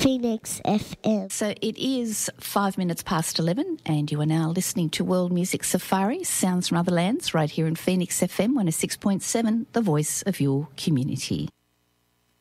Phoenix FM. So it is 5 minutes past 11 and you are now listening to World Music Safari, Sounds from Other Lands, right here in Phoenix FM 106.7, the voice of your community.